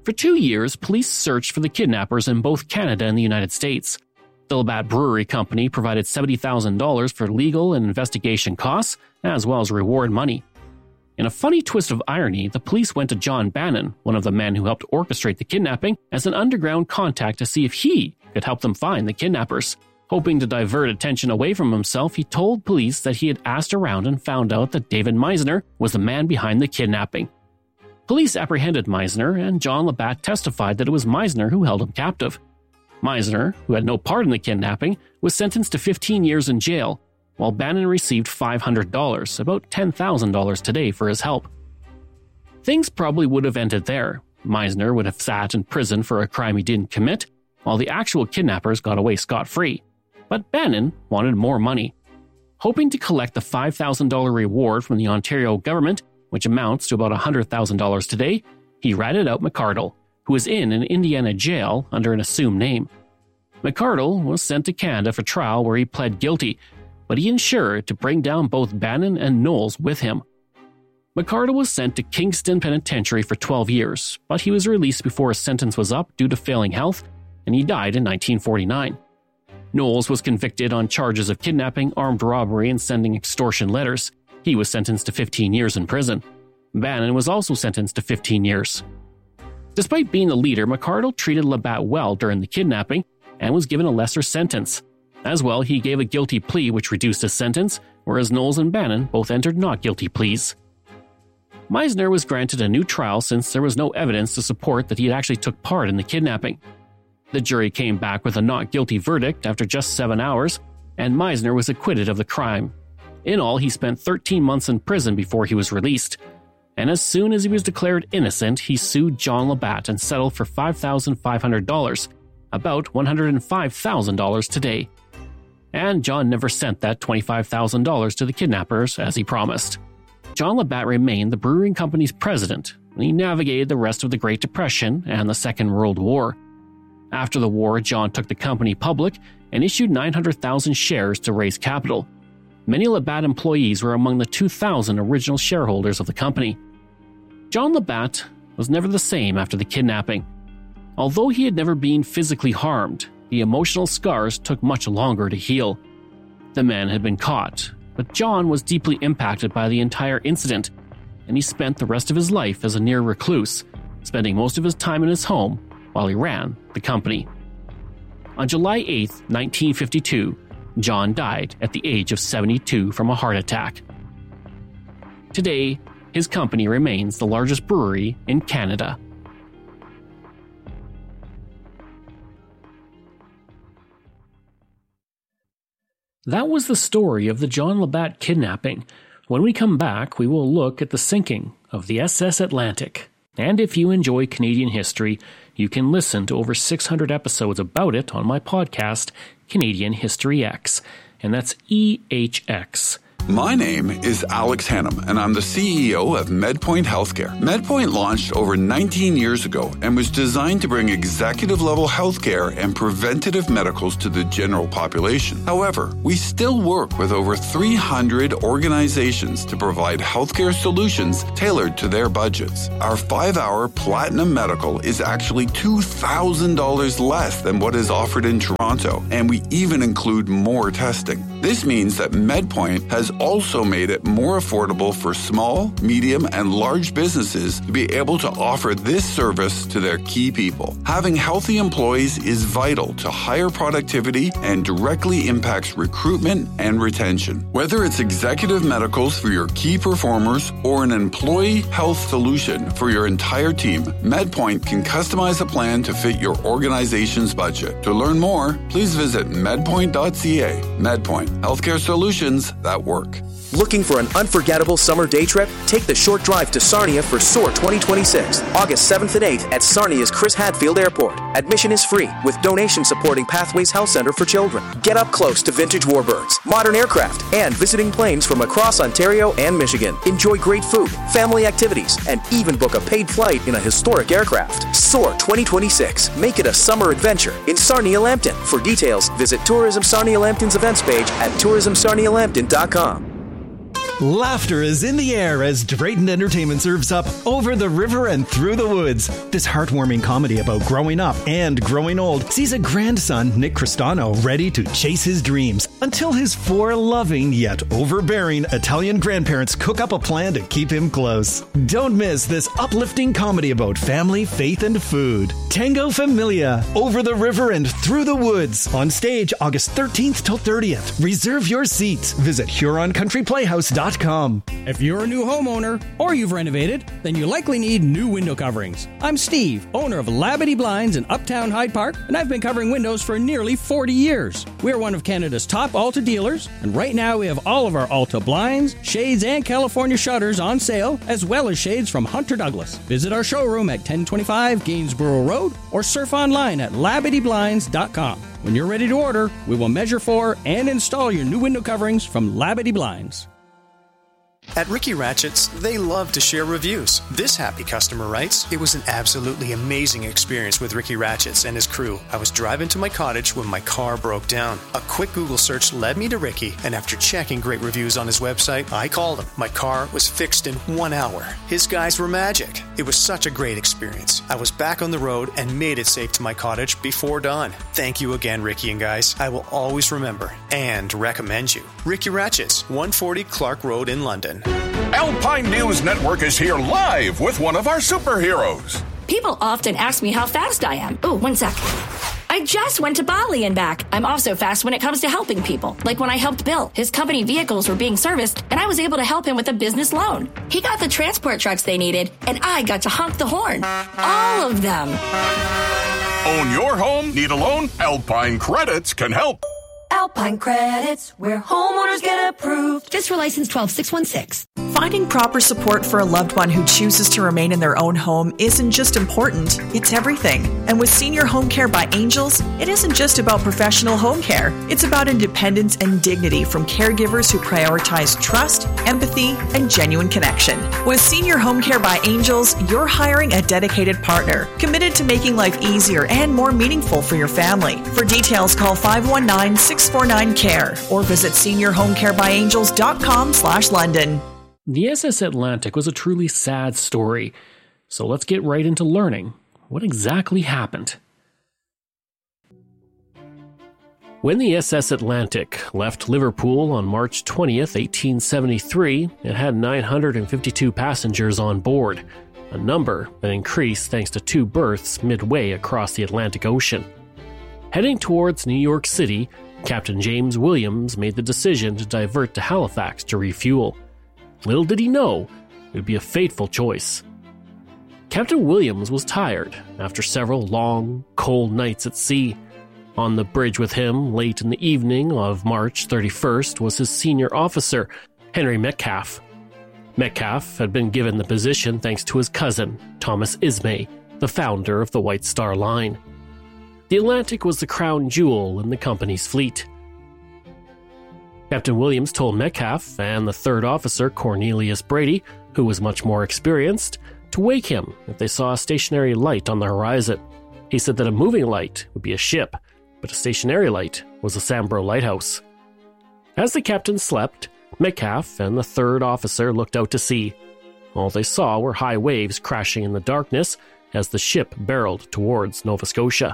For 2 years, police searched for the kidnappers in both Canada and the United States. The Labatt Brewery Company provided $70,000 for legal and investigation costs, as well as reward money. In a funny twist of irony, the police went to John Bannon, one of the men who helped orchestrate the kidnapping, as an underground contact to see if he could help them find the kidnappers. Hoping to divert attention away from himself, he told police that he had asked around and found out that David Meisner was the man behind the kidnapping. Police apprehended Meisner, and John Labatt testified that it was Meisner who held him captive. Meisner, who had no part in the kidnapping, was sentenced to 15 years in jail, while Bannon received $500, about $10,000 today, for his help. Things probably would have ended there. Meisner would have sat in prison for a crime he didn't commit, while the actual kidnappers got away scot-free. But Bannon wanted more money. Hoping to collect the $5,000 reward from the Ontario government, which amounts to about $100,000 today, he ratted out McArdle, who was in an Indiana jail under an assumed name. McArdle was sent to Canada for trial where he pled guilty, but he ensured to bring down both Bannon and Knowles with him. McArdle was sent to Kingston Penitentiary for 12 years, but he was released before his sentence was up due to failing health, and he died in 1949. Knowles was convicted on charges of kidnapping, armed robbery, and sending extortion letters. He was sentenced to 15 years in prison. Bannon was also sentenced to 15 years. Despite being the leader, McArdle treated Labatt well during the kidnapping and was given a lesser sentence. As well, he gave a guilty plea which reduced his sentence, whereas Knowles and Bannon both entered not guilty pleas. Meisner was granted a new trial since there was no evidence to support that he had actually took part in the kidnapping. The jury came back with a not guilty verdict after just 7 hours, and Meisner was acquitted of the crime. In all, he spent 13 months in prison before he was released. And as soon as he was declared innocent, he sued John Labatt and settled for $5,500, about $105,000 today. And John never sent that $25,000 to the kidnappers as he promised. John Labatt remained the brewing company's president, and he navigated the rest of the Great Depression and the Second World War. After the war, John took the company public and issued 900,000 shares to raise capital. Many Labatt employees were among the 2,000 original shareholders of the company. John Labatt was never the same after the kidnapping. Although he had never been physically harmed, the emotional scars took much longer to heal. The man had been caught, but John was deeply impacted by the entire incident, and he spent the rest of his life as a near recluse, spending most of his time in his home while he ran the company. On July 8, 1952, John died at the age of 72 from a heart attack. Today, his company remains the largest brewery in Canada. That was the story of the John Labatt kidnapping. When we come back, we will look at the sinking of the SS Atlantic. And if you enjoy Canadian history, you can listen to over 600 episodes about it on my podcast, Canadian History X. And that's EHX. My name is Alex Hannum, and I'm the CEO of MedPoint Healthcare. MedPoint launched over 19 years ago and was designed to bring executive-level healthcare and preventative medicals to the general population. However, we still work with over 300 organizations to provide healthcare solutions tailored to their budgets. Our 5-hour Platinum Medical is actually $2,000 less than what is offered in Toronto, and we even include more testing. This means that MedPoint has also made it more affordable for small, medium, and large businesses to be able to offer this service to their key people. Having healthy employees is vital to higher productivity and directly impacts recruitment and retention. Whether it's executive medicals for your key performers or an employee health solution for your entire team, MedPoint can customize a plan to fit your organization's budget. To learn more, please visit medpoint.ca. MedPoint, healthcare solutions that work. Looking for an unforgettable summer day trip? Take the short drive to Sarnia for SOAR 2026, August 7th and 8th at Sarnia's Chris Hadfield Airport. Admission is free, with donations supporting Pathways Health Center for Children. Get up close to vintage warbirds, modern aircraft, and visiting planes from across Ontario and Michigan. Enjoy great food, family activities, and even book a paid flight in a historic aircraft. SOAR 2026. Make it a summer adventure in Sarnia Lambton. For details, visit Tourism Sarnia Lambton's events page at tourismsarnialambton.com. Laughter is in the air as Drayton Entertainment serves up Over the River and Through the Woods. This heartwarming comedy about growing up and growing old sees a grandson, Nick Cristano, ready to chase his dreams until his 4 loving yet overbearing Italian grandparents cook up a plan to keep him close. Don't miss this uplifting comedy about family, faith, and food. Tango Familia, Over the River and Through the Woods. On stage August 13th till 30th. Reserve your seats. Visit HuronCountryPlayhouse.com. If you're a new homeowner or you've renovated, then you likely need new window coverings. I'm Steve, owner of Labadee Blinds in Uptown Hyde Park, and I've been covering windows for nearly 40 years. We're one of Canada's top Alta dealers, and right now we have all of our Alta blinds, shades, and California shutters on sale, as well as shades from Hunter Douglas. Visit our showroom at 1025 Gainsborough Road or surf online at LabadeeBlinds.com. When you're ready to order, we will measure for and install your new window coverings from Labadee Blinds. At Ricky Ratchett's, they love to share reviews. This happy customer writes, "It was an absolutely amazing experience with Ricky Ratchett's and his crew. I was driving to my cottage when my car broke down. A quick Google search led me to Ricky, and after checking great reviews on his website, I called him. My car was fixed in 1 hour. His guys were magic. It was such a great experience. I was back on the road and made it safe to my cottage before dawn. Thank you again, Ricky and guys. I will always remember and recommend you. Ricky Ratchett's, 140 Clark Road in London." Alpine News Network is here live with one of our superheroes. People often ask me how fast I am. Oh, 1 sec. I just went to Bali and back. I'm also fast when it comes to helping people. Like when I helped Bill. His company vehicles were being serviced, and I was able to help him with a business loan. He got the transport trucks they needed, and I got to honk the horn. All of them. Own your home? Need a loan? Alpine Credits can help. Alpine Credits, where homeowners get approved. Just for license 12616. Finding proper support for a loved one who chooses to remain in their own home isn't just important, it's everything. And with Senior Home Care by Angels, it isn't just about professional home care. It's about independence and dignity from caregivers who prioritize trust, empathy, and genuine connection. With Senior Home Care by Angels, you're hiring a dedicated partner, committed to making life easier and more meaningful for your family. For details, call 519-649-CARE or visit seniorhomecarebyangels.com/London. The SS Atlantic was a truly sad story, so let's get right into learning what exactly happened. When the SS Atlantic left Liverpool on March 20th, 1873, it had 952 passengers on board, a number that increased thanks to 2 berths midway across the Atlantic Ocean. Heading towards New York City, Captain James Williams made the decision to divert to Halifax to refuel. Little did he know, it would be a fateful choice. Captain Williams was tired after several long, cold nights at sea. On the bridge with him late in the evening of March 31st was his senior officer, Henry Metcalfe. Metcalfe had been given the position thanks to his cousin, Thomas Ismay, the founder of the White Star Line. The Atlantic was the crown jewel in the company's fleet. Captain Williams told Metcalfe and the third officer, Cornelius Brady, who was much more experienced, to wake him if they saw a stationary light on the horizon. He said that a moving light would be a ship, but a stationary light was a Sambro lighthouse. As the captain slept, Metcalfe and the third officer looked out to sea. All they saw were high waves crashing in the darkness as the ship barreled towards Nova Scotia.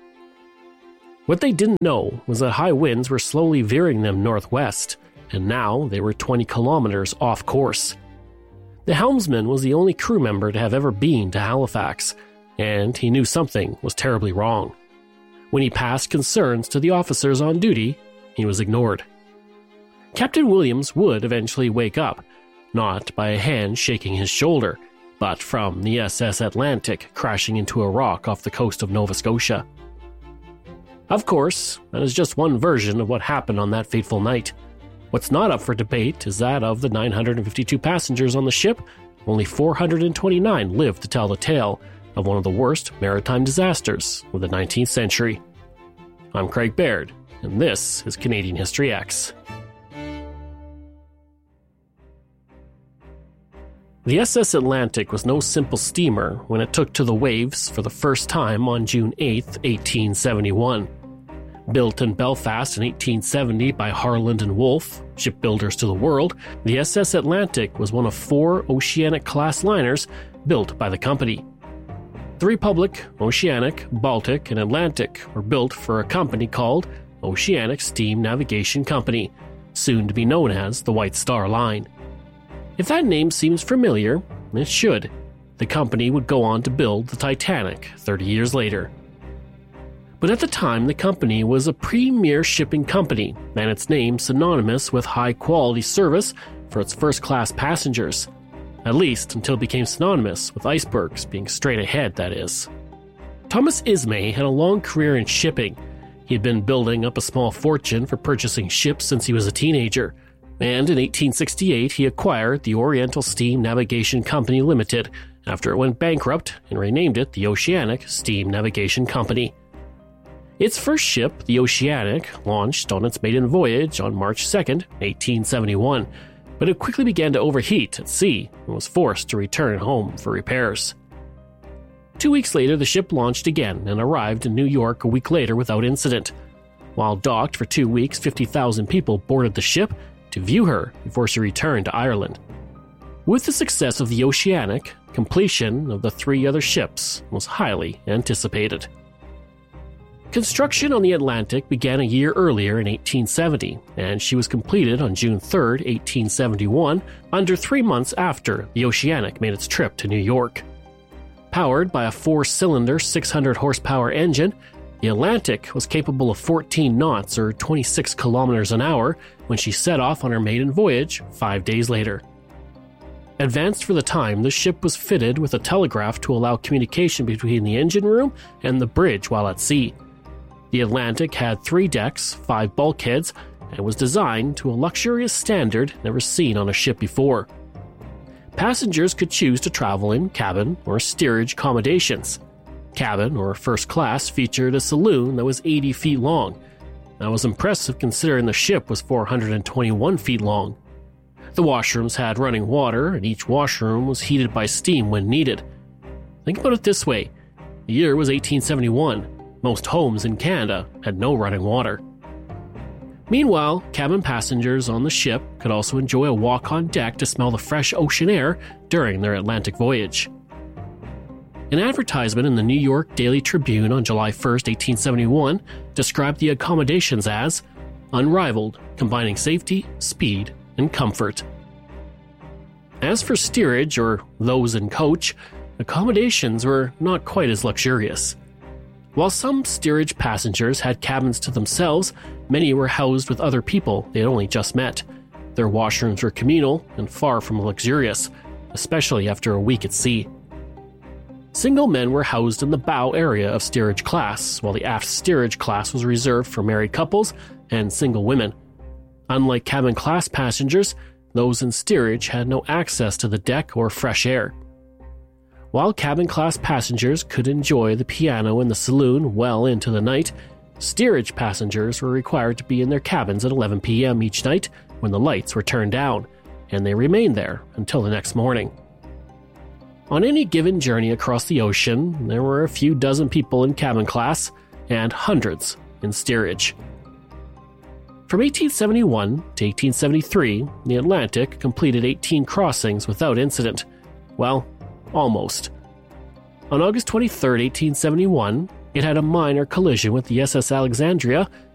What they didn't know was that high winds were slowly veering them northwest, and now they were 20 kilometers off course. The helmsman was the only crew member to have ever been to Halifax, and he knew something was terribly wrong. When he passed concerns to the officers on duty, he was ignored. Captain Williams would eventually wake up, not by a hand shaking his shoulder, but from the SS Atlantic crashing into a rock off the coast of Nova Scotia. Of course, that is just one version of what happened on that fateful night. What's not up for debate is that of the 952 passengers on the ship, only 429 lived to tell the tale of one of the worst maritime disasters of the 19th century. I'm Craig Baird, and this is Canadian History X. The SS Atlantic was no simple steamer when it took to the waves for the first time on June 8, 1871. Built in Belfast in 1870 by Harland and Wolff, shipbuilders to the world, the SS Atlantic was one of 4 Oceanic-class liners built by the company. The Republic, Oceanic, Baltic, and Atlantic were built for a company called Oceanic Steam Navigation Company, soon to be known as the White Star Line. If that name seems familiar, it should. The company would go on to build the Titanic 30 years later. But at the time, the company was a premier shipping company, and its name synonymous with high-quality service for its first-class passengers. At least until it became synonymous with icebergs being straight ahead, that is. Thomas Ismay had a long career in shipping. He had been building up a small fortune for purchasing ships since he was a teenager, and in 1868 he acquired the Oriental Steam Navigation Company Limited after it went bankrupt and renamed it the Oceanic Steam Navigation Company. Its first ship, the Oceanic, launched on its maiden voyage on March 2, 1871, but it quickly began to overheat at sea and was forced to return home for repairs. 2 weeks later, the ship launched again and arrived in New York a week later without incident. While docked for 2 weeks, 50,000 people boarded the ship to view her before she returned to Ireland. With the success of the Oceanic, completion of the 3 other ships was highly anticipated. Construction on the Atlantic began a year earlier in 1870, and she was completed on June 3, 1871, under 3 months after the Oceanic made its trip to New York. Powered by a 4-cylinder 600-horsepower engine, the Atlantic was capable of 14 knots or 26 kilometers an hour when she set off on her maiden voyage 5 days later. Advanced for the time, the ship was fitted with a telegraph to allow communication between the engine room and the bridge while at sea. The Atlantic had 3 decks, 5 bulkheads, and was designed to a luxurious standard never seen on a ship before. Passengers could choose to travel in cabin or steerage accommodations. Cabin, or first class, featured a saloon that was 80 feet long. That was impressive considering the ship was 421 feet long. The washrooms had running water, and each washroom was heated by steam when needed. Think about it this way. The year was 1871. Most homes in Canada had no running water. Meanwhile, cabin passengers on the ship could also enjoy a walk on deck to smell the fresh ocean air during their Atlantic voyage. An advertisement in the New York Daily Tribune on July 1, 1871, described the accommodations as unrivaled, combining safety, speed, and comfort. As for steerage, or those in coach, accommodations were not quite as luxurious. While some steerage passengers had cabins to themselves, many were housed with other people they had only just met. Their washrooms were communal and far from luxurious, especially after a week at sea. Single men were housed in the bow area of steerage class, while the aft steerage class was reserved for married couples and single women. Unlike cabin class passengers, those in steerage had no access to the deck or fresh air. While cabin class passengers could enjoy the piano in the saloon well into the night, steerage passengers were required to be in their cabins at 11 p.m. each night when the lights were turned down, and they remained there until the next morning. On any given journey across the ocean, there were a few dozen people in cabin class and hundreds in steerage. From 1871 to 1873, the Atlantic completed 18 crossings without incident. Well, almost. On August 23, 1871, it had a minor collision with the SS Alexandria